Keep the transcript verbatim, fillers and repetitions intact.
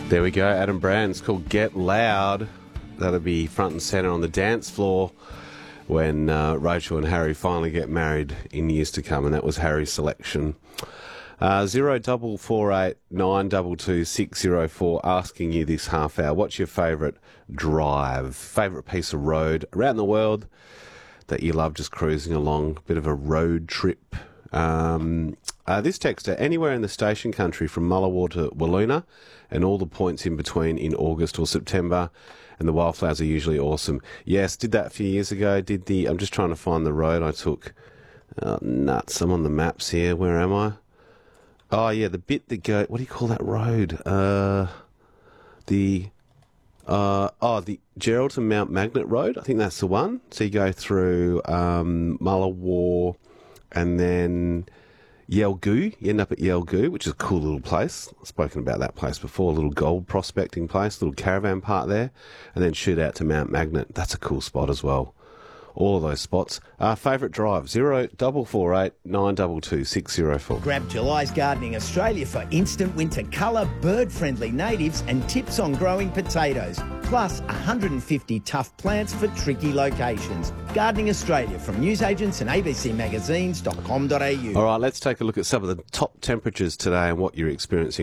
There we go, Adam Brand. It's called Get Loud. That'll be front and centre on the dance floor when uh, Rachel and Harry finally get married in years to come, and that was Harry's selection. Uh, zero double four eight nine double two six zero four asking you this half hour, what's your favourite drive, favourite piece of road around the world that you love just cruising along, bit of a road trip. Um, uh, this texter, anywhere in the station country from Mullawar to Walloona and all the points in between in August or September, and the wildflowers are usually awesome. Yes, did that a few years ago. Did the, I'm just trying to find the road I took. Oh, nuts, I'm on the maps here. Where am I? Oh, yeah, the bit that go, what do you call that road? Uh, the, uh, oh, the Geraldton Mount Magnet Road. I think that's the one. So you go through um, Mullawar and then Yelgoo. You end up at Yelgoo, which is a cool little place. I've spoken about that place before. A little gold prospecting place, little caravan park there. And then shoot out to Mount Magnet. That's a cool spot as well. All of those spots. Our favourite drive, zero double four eight nine double two six zero four. Grab July's Gardening Australia for instant winter colour, bird-friendly natives and tips on growing potatoes. Plus one hundred fifty tough plants for tricky locations. Gardening Australia from newsagents and a b c magazines dot com dot a u. All right, let's take a look at some of the top temperatures today and what you're experiencing.